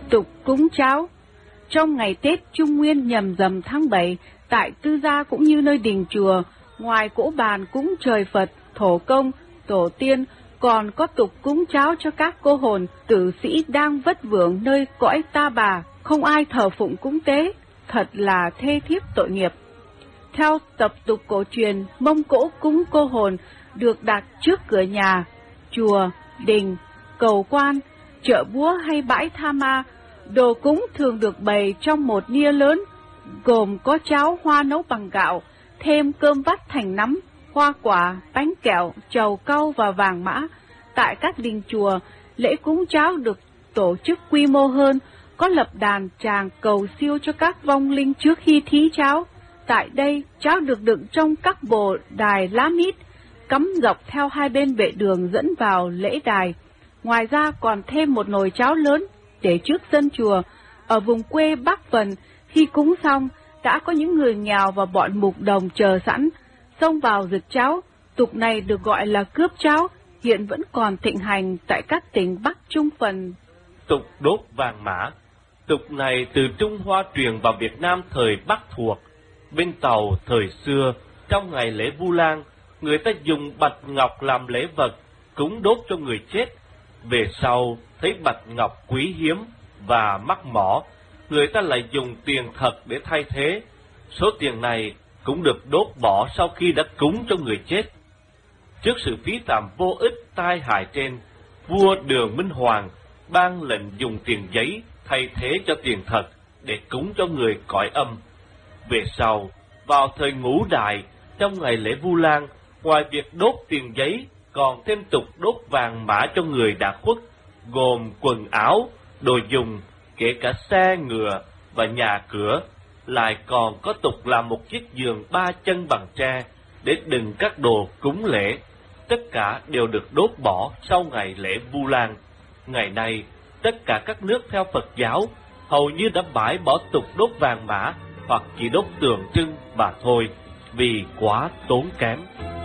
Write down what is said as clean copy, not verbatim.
Tục cúng cháo. Trong ngày Tết Trung Nguyên nhằm rằm tháng 7, tại tư gia cũng như nơi đình chùa, ngoài cỗ bàn cúng trời Phật, thổ công, tổ tiên, còn có tục cúng cháo cho các cô hồn tử sĩ đang vất vưởng nơi cõi ta bà, không ai thờ phụng cúng tế, thật là thê thiếp tội nghiệp. Theo tập tục cổ truyền, mâm cỗ cúng cô hồn được đặt trước cửa nhà, chùa, đình, cầu quan, chợ búa hay bãi tha ma. Đồ cúng thường được bày trong một nia lớn, gồm có cháo hoa nấu bằng gạo, thêm cơm vắt thành nắm, hoa quả, bánh kẹo, trầu cau và vàng mã. Tại các đình chùa, lễ cúng cháo được tổ chức quy mô hơn, có lập đàn tràng cầu siêu cho các vong linh trước khi thí cháo. Tại đây, cháo được đựng trong các bồ đài lá mít, cắm dọc theo hai bên vệ đường dẫn vào lễ đài. Ngoài ra còn thêm một nồi cháo lớn để trước sân chùa. Ở vùng quê Bắc Vân, khi cúng xong, đã có những người nghèo và bọn mục đồng chờ sẵn, xông vào giật cháo. Tục này được gọi là cướp cháo, hiện vẫn còn thịnh hành tại các tỉnh Bắc Trung Phần. Tục đốt vàng mã. Tục này từ Trung Hoa truyền vào Việt Nam thời Bắc thuộc. Bên Tàu thời xưa, trong ngày lễ Vu Lan, người ta dùng bạch ngọc làm lễ vật, cúng đốt cho người chết. Về sau, thấy bạch ngọc quý hiếm và mắc mỏ, người ta lại dùng tiền thật để thay thế. Số tiền này cũng được đốt bỏ sau khi đã cúng cho người chết. Trước sự phí phạm vô ích tai hại trên, vua Đường Minh Hoàng ban lệnh dùng tiền giấy thay thế cho tiền thật để cúng cho người cõi âm. Về sau, vào thời Ngũ Đại, trong ngày lễ Vu Lan, ngoài việc đốt tiền giấy, còn thêm tục đốt vàng mã cho người đã khuất, gồm quần áo, đồ dùng, kể cả xe ngựa và nhà cửa. Lại còn có tục làm một chiếc giường 3 chân bằng tre để đựng các đồ cúng lễ. Tất cả đều được đốt bỏ sau ngày lễ Vu Lan. Ngày nay, tất cả các nước theo Phật giáo hầu như đã bãi bỏ tục đốt vàng mã hoặc chỉ đốt tượng trưng mà thôi, vì quá tốn kém.